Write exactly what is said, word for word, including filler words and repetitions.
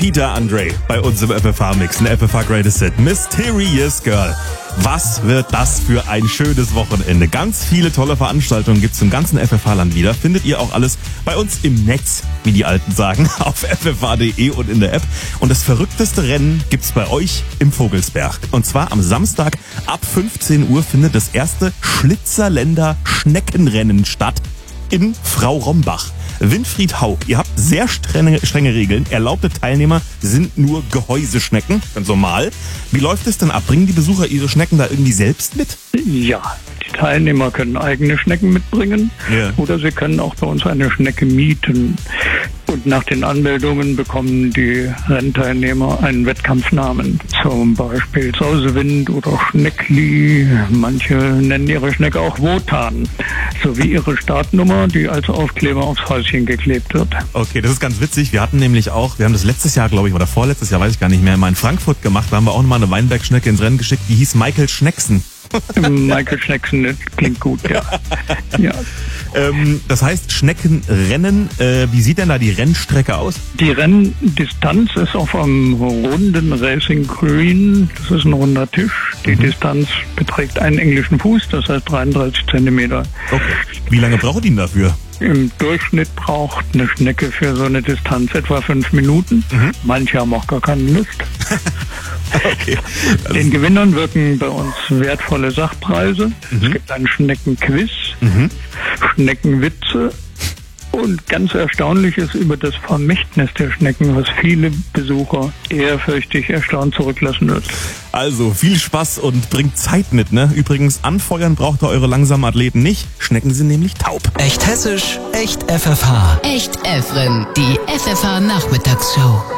Peter Andre bei uns im F F H-Mix, ein F F H Greatest Hit. Mysterious Girl. Was wird das für ein schönes Wochenende? Ganz viele tolle Veranstaltungen gibt's im ganzen F F H-Land wieder. Findet ihr auch alles bei uns im Netz, wie die Alten sagen, auf f f h punkt d e und in der App. Und das verrückteste Rennen gibt's bei euch im Vogelsberg. Und zwar am Samstag ab fünfzehn Uhr findet das erste Schlitzerländer Schneckenrennen statt in Frau Rombach. Winfried Haug, ihr habt sehr strenge, strenge Regeln. Erlaubte Teilnehmer sind nur Gehäuseschnecken, ganz normal. Wie läuft es denn ab? Bringen die Besucher ihre Schnecken da irgendwie selbst mit? Ja, die Teilnehmer können eigene Schnecken mitbringen, ja, oder sie können auch bei uns eine Schnecke mieten. Und nach den Anmeldungen bekommen die Rennteilnehmer einen Wettkampfnamen. Zum Beispiel Sausewind oder Schneckli. Manche nennen ihre Schnecke auch Wotan. Sowie ihre Startnummer, die als Aufkleber aufs Häuschen geklebt wird. Okay, das ist ganz witzig. Wir hatten nämlich auch, wir haben das letztes Jahr, glaube ich, oder vorletztes Jahr, weiß ich gar nicht mehr, mal in Frankfurt gemacht. Da haben wir auch nochmal eine Weinbergschnecke ins Rennen geschickt. Die hieß Michael Schnecksen. Michael Schnecksen, das klingt gut, ja. ja. Ähm, das heißt Schneckenrennen. Äh, wie sieht denn da die Rennstrecke aus? Die Renndistanz ist auf einem runden Racing Green. Das ist ein runder Tisch. Die mhm. Distanz beträgt einen englischen Fuß, das heißt dreiunddreißig Zentimeter. Okay. Wie lange braucht ihn dafür? Im Durchschnitt braucht eine Schnecke für so eine Distanz etwa fünf Minuten. Mhm. Manche haben auch gar keine Lust. Okay. Also den Gewinnern wirken bei uns wertvolle Sachpreise. Mhm. Es gibt einen Schneckenquiz, mhm. Schneckenwitze und ganz Erstaunliches über das Vermächtnis der Schnecken, was viele Besucher ehrfürchtig erstaunt zurücklassen wird. Also viel Spaß und bringt Zeit mit, ne? Übrigens, anfeuern braucht ihr eure langsamen Athleten nicht. Schnecken sind nämlich taub. Echt hessisch, echt F F H. Echt Efren, die F F H Nachmittagsshow.